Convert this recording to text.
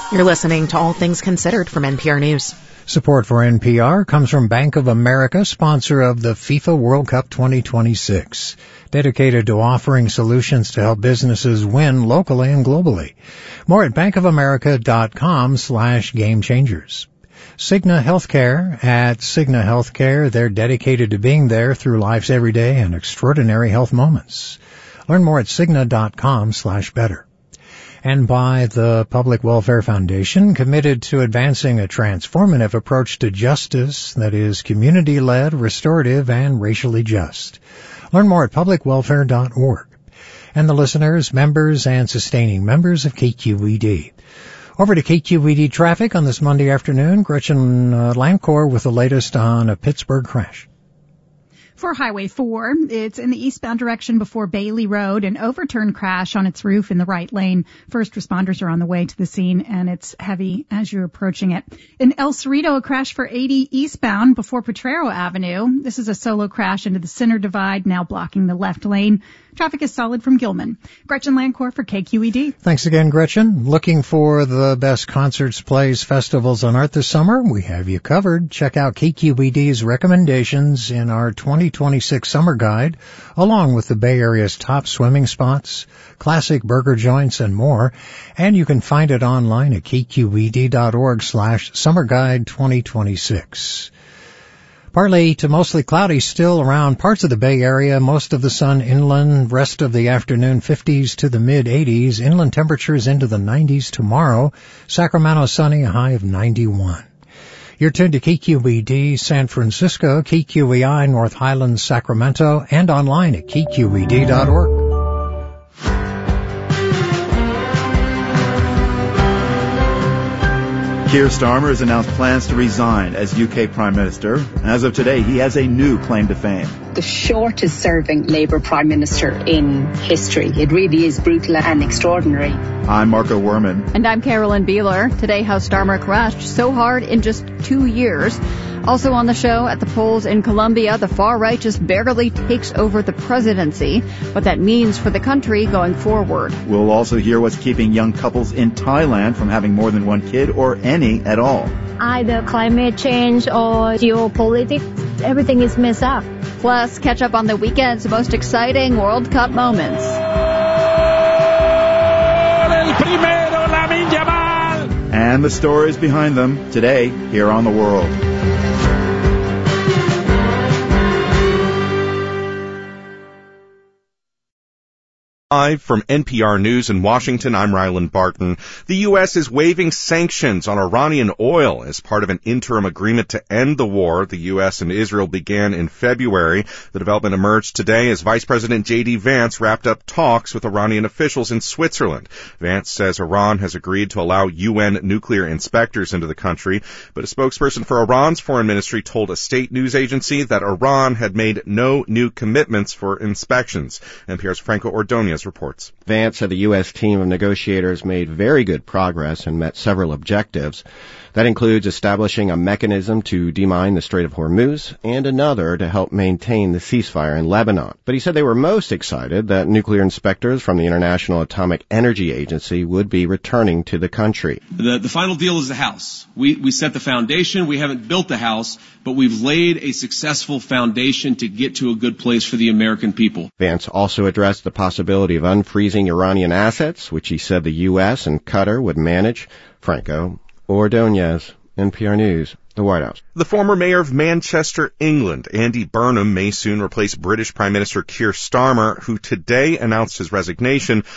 You're listening to All Things Considered from NPR News. Support for NPR comes from Bank of America, sponsor of the FIFA World Cup 2026, dedicated to offering solutions to help businesses win locally and globally. More at bankofamerica.com/gamechangers. Cigna Healthcare. At Cigna Healthcare, they're dedicated to being there through life's everyday and extraordinary health moments. Learn more at Cigna.com/better. And by the Public Welfare Foundation, committed to advancing a transformative approach to justice that is community-led, restorative, and racially just. Learn more at publicwelfare.org. And the listeners, members, and sustaining members of KQED. Over to KQED traffic on this Monday afternoon. Gretchen Lancor with the latest on a Pittsburgh crash. For Highway 4, it's in the eastbound direction before Bailey Road, an overturned crash on its roof in the right lane. First responders are on the way to the scene, and it's heavy as you're approaching it. In El Cerrito, a crash for 80 eastbound before Potrero Avenue. This is a solo crash into the center divide, now blocking the left lane. Traffic is solid from Gilman. Gretchen Lancor for KQED. Thanks again, Gretchen. Looking for the best concerts, plays, festivals, and art this summer? We have you covered. Check out KQED's recommendations in our 2026 summer guide, along with the Bay Area's top swimming spots, classic burger joints, and more. And you can find it online at kqed.org/summerguide2026. Partly to mostly cloudy still around parts of the Bay Area, most of the sun inland, rest of the afternoon 50s to the mid-80s, inland temperatures into the 90s tomorrow, Sacramento sunny, a high of 91. You're tuned to KQED San Francisco, KQEI North Highlands, Sacramento, and online at kqed.org. Keir Starmer has announced plans to resign as UK Prime Minister. As of today, he has a new claim to fame. The shortest serving Labour Prime Minister in history. It really is brutal and extraordinary. I'm Marco Werman. And I'm Carolyn Beeler. Today, how Starmer crashed so hard in just 2 years. Also on the show, at the polls in Colombia, the far right just barely takes over the presidency, what that means for the country going forward. We'll also hear what's keeping young couples in Thailand from having more than one kid or any at all. Either climate change or geopolitics, everything is messed up. Plus, catch up on the weekend's most exciting World Cup moments. And the stories behind them today here on The World. Live from NPR News in Washington, I'm Ryland Barton. The U.S. is waiving sanctions on Iranian oil as part of an interim agreement to end the war the U.S. and Israel began in February. The development emerged today as Vice President J.D. Vance wrapped up talks with Iranian officials in Switzerland. Vance says Iran has agreed to allow UN nuclear inspectors into the country, but a spokesperson for Iran's foreign ministry told a state news agency that Iran had made no new commitments for inspections. NPR's Franco Ordonez reports. Vance said the U.S. team of negotiators made very good progress and met several objectives. That includes establishing a mechanism to demine the Strait of Hormuz and another to help maintain the ceasefire in Lebanon. But he said they were most excited that nuclear inspectors from the International Atomic Energy Agency would be returning to the country. The final deal is the house. We set the foundation. We haven't built the house, but we've laid a successful foundation to get to a good place for the American people. Vance also addressed the possibility of unfreezing Iranian assets, which he said the U.S. and Qatar would manage. Franco Ordonez, NPR News, the White House. The former mayor of Manchester, England, Andy Burnham, may soon replace British Prime Minister Keir Starmer, who today announced his resignation